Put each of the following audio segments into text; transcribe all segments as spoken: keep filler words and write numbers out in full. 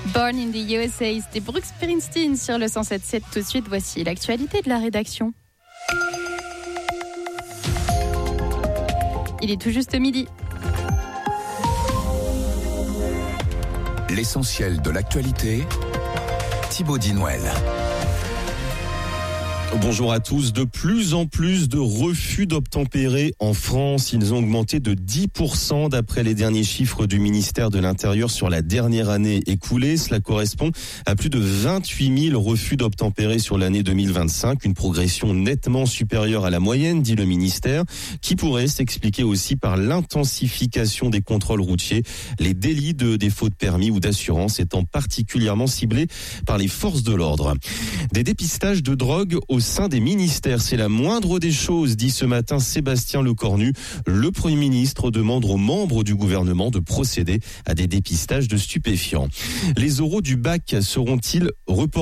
Born in the U S A, c'était Bruce Springsteen sur le cent sept virgule sept. Tout de suite, voici l'actualité de la rédaction. Il est tout juste midi. L'essentiel de l'actualité, Thibaut Dinouel. Bonjour à tous. De plus en plus de refus d'obtempérer en France. Ils ont augmenté de dix pour cent d'après les derniers chiffres du ministère de l'Intérieur sur la dernière année écoulée. Cela correspond à plus de vingt-huit mille refus d'obtempérer sur l'année deux mille vingt-cinq. Une progression nettement supérieure à la moyenne, dit le ministère, qui pourrait s'expliquer aussi par l'intensification des contrôles routiers. Les délits de défaut de permis ou d'assurance étant particulièrement ciblés par les forces de l'ordre. Des dépistages de drogue au sein des ministères, c'est la moindre des choses, dit ce matin Sébastien Lecornu. Le Premier ministre demande aux membres du gouvernement de procéder à des dépistages de stupéfiants. Les oraux du bac seront-ils reportés ?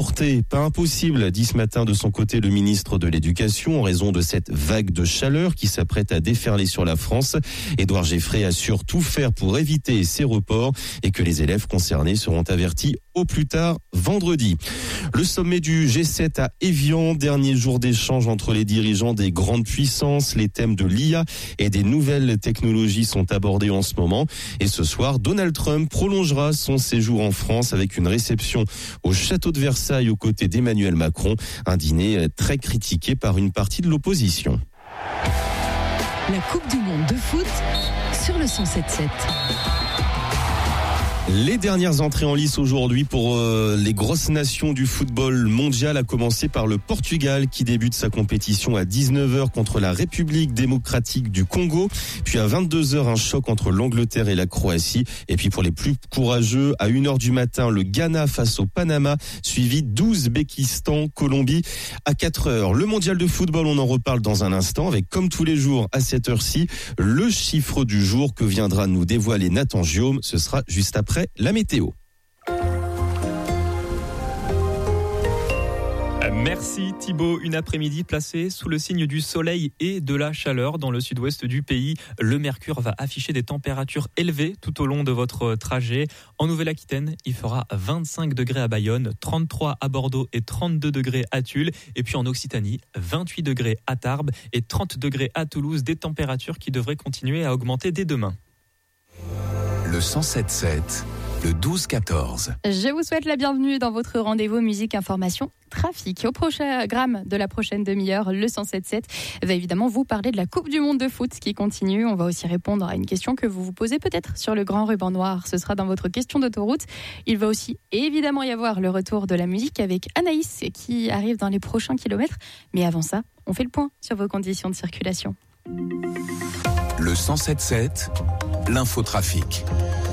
Pas impossible, dit ce matin de son côté le ministre de l'Éducation, en raison de cette vague de chaleur qui s'apprête à déferler sur la France. Édouard Geffray assure tout faire pour éviter ces reports et que les élèves concernés seront avertis au plus tard vendredi. Le sommet du G sept à Évian, dernier jour d'échange entre les dirigeants des grandes puissances. Les thèmes de l'I A et des nouvelles technologies sont abordés en ce moment. Et ce soir, Donald Trump prolongera son séjour en France avec une réception au château de Versailles aux côtés d'Emmanuel Macron. Un dîner très critiqué par une partie de l'opposition. La Coupe du Monde de foot sur le cent sept virgule sept. Les dernières entrées en lice aujourd'hui pour euh, les grosses nations du football mondial, à commencer par le Portugal qui débute sa compétition à dix-neuf heures contre la République démocratique du Congo. Puis à vingt-deux heures, un choc entre l'Angleterre et la Croatie. Et puis pour les plus courageux, à une heure du matin, le Ghana face au Panama, suivi d'Ouzbékistan, Colombie à quatre heures. Le mondial de football, on en reparle dans un instant avec, comme tous les jours à cette heure-ci, le chiffre du jour que viendra nous dévoiler Nathan Giaume. Ce sera juste après la météo. Merci Thibaut. Une après-midi placée sous le signe du soleil et de la chaleur dans le sud-ouest du pays. Le mercure va afficher des températures élevées tout au long de votre trajet. En Nouvelle-Aquitaine, il fera vingt-cinq degrés à Bayonne, trente-trois à Bordeaux et trente-deux degrés à Tulle. Et puis en Occitanie, vingt-huit degrés à Tarbes et trente degrés à Toulouse. Des températures qui devraient continuer à augmenter dès demain. Le cent sept virgule sept, le douze quatorze. Je vous souhaite la bienvenue dans votre rendez-vous musique, information, trafic. Au programme de la prochaine demi-heure, le cent sept virgule sept va évidemment vous parler de la Coupe du Monde de foot qui continue. On va aussi répondre à une question que vous vous posez peut-être sur le grand ruban noir. Ce sera dans votre question d'autoroute. Il va aussi évidemment y avoir le retour de la musique avec Anaïs qui arrive dans les prochains kilomètres. Mais avant ça, on fait le point sur vos conditions de circulation. Le cent sept virgule sept, l'infotrafic.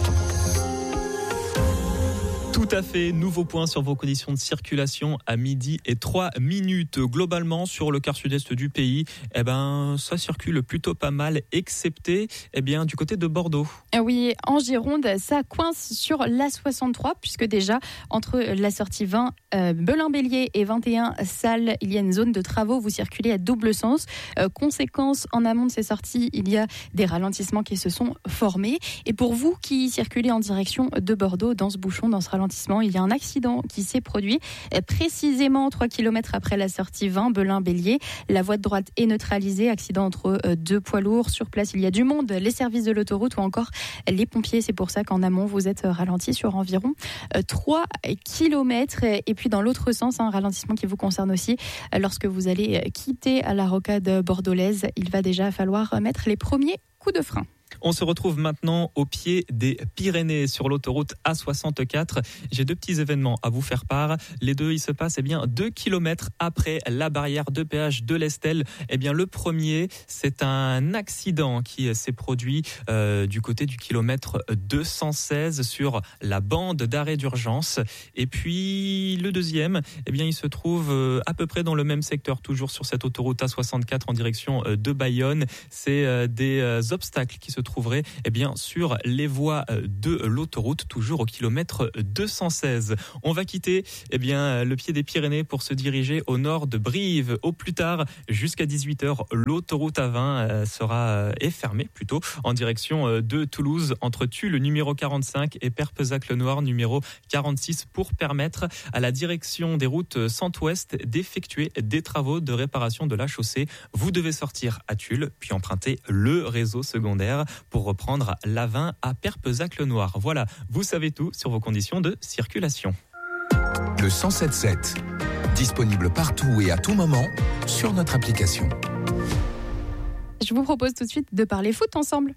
Tout à fait, nouveau point sur vos conditions de circulation à midi et trois minutes. Globalement, sur le quart sud-est du pays, eh ben, ça circule plutôt pas mal, excepté eh bien, du côté de Bordeaux. Oui, en Gironde, ça coince sur l'A soixante-trois, puisque déjà, entre la sortie vingt, euh, Belin-Bélier et vingt et un, Salles, il y a une zone de travaux, vous circulez à double sens. Euh, conséquence, en amont de ces sorties, il y a des ralentissements qui se sont formés. Et pour vous qui circulez en direction de Bordeaux, dans ce bouchon, dans ce ralentissement, il y a un accident qui s'est produit précisément trois kilomètres après la sortie vingt, Belin-Bélier. La voie de droite est neutralisée, accident entre deux poids lourds. Sur place, il y a du monde, les services de l'autoroute ou encore les pompiers. C'est pour ça qu'en amont, vous êtes ralenti sur environ trois kilomètres. Et puis dans l'autre sens, un ralentissement qui vous concerne aussi lorsque vous allez quitter la rocade bordelaise. Il va déjà falloir mettre les premiers coups de frein. On se retrouve maintenant au pied des Pyrénées sur l'autoroute A soixante-quatre. J'ai deux petits événements à vous faire part. Les deux, ils se passent eh bien deux kilomètres après la barrière de péage de l'Estel. Eh bien, le premier, c'est un accident qui s'est produit euh, du côté du kilomètre deux cent seize sur la bande d'arrêt d'urgence. Et puis le deuxième, eh bien, il se trouve euh, à peu près dans le même secteur, toujours sur cette autoroute A soixante-quatre en direction euh, de Bayonne. C'est euh, des euh, obstacles qui se se trouverait eh bien, sur les voies de l'autoroute, toujours au kilomètre deux cent seize. On va quitter eh bien, le pied des Pyrénées pour se diriger au nord de Brive. Au plus tard, jusqu'à dix-huit heures, l'autoroute A vingt sera est fermée plutôt en direction de Toulouse entre Tulle numéro quarante-cinq et Perpezac-le-Noir numéro quarante-six pour permettre à la direction des routes centre-ouest d'effectuer des travaux de réparation de la chaussée. Vous devez sortir à Tulle puis emprunter le réseau secondaire pour reprendre l'A vingt à Perpezac-le-Noir. Voilà, vous savez tout sur vos conditions de circulation. Le cent sept sept, disponible partout et à tout moment sur notre application. Je vous propose tout de suite de parler foot ensemble.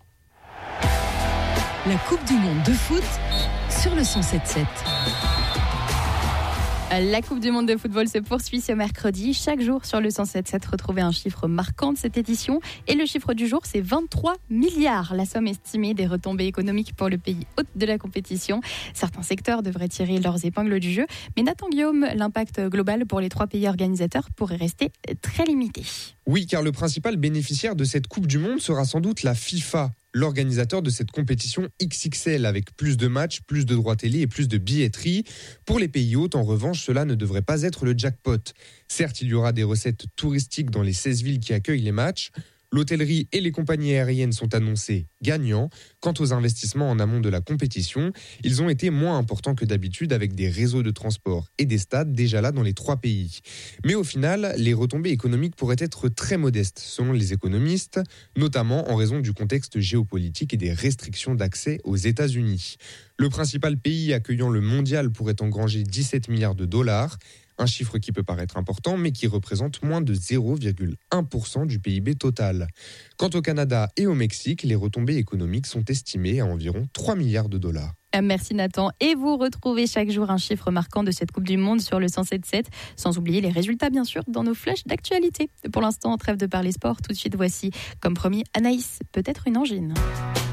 La Coupe du Monde de foot sur le cent sept sept. La Coupe du Monde de football se poursuit ce mercredi. Chaque jour sur le cent sept sept, retrouvez un chiffre marquant de cette édition. Et le chiffre du jour, c'est vingt-trois milliards. La somme estimée des retombées économiques pour le pays hôte de la compétition. Certains secteurs devraient tirer leurs épingles du jeu. Mais Nathan Guillaume, l'impact global pour les trois pays organisateurs pourrait rester très limité. Oui, car le principal bénéficiaire de cette Coupe du Monde sera sans doute la FIFA, l'organisateur de cette compétition X X L avec plus de matchs, plus de droits télé et plus de billetterie. Pour les pays hôtes, en revanche, cela ne devrait pas être le jackpot. Certes, il y aura des recettes touristiques dans les seize villes qui accueillent les matchs. L'hôtellerie et les compagnies aériennes sont annoncés gagnants. Quant aux investissements en amont de la compétition, ils ont été moins importants que d'habitude avec des réseaux de transport et des stades déjà là dans les trois pays. Mais au final, les retombées économiques pourraient être très modestes selon les économistes, notamment en raison du contexte géopolitique et des restrictions d'accès aux États-Unis. Le principal pays accueillant le mondial pourrait engranger dix-sept milliards de dollars. Un chiffre qui peut paraître important, mais qui représente moins de zéro virgule un pour cent du P I B total. Quant au Canada et au Mexique, les retombées économiques sont estimées à environ trois milliards de dollars. Merci Nathan. Et vous retrouvez chaque jour un chiffre marquant de cette Coupe du Monde sur le cent sept sept, sans oublier les résultats bien sûr dans nos flashs d'actualité. Pour l'instant, trêve de parler sport. Tout de suite, voici, comme promis, Anaïs, peut-être une angine.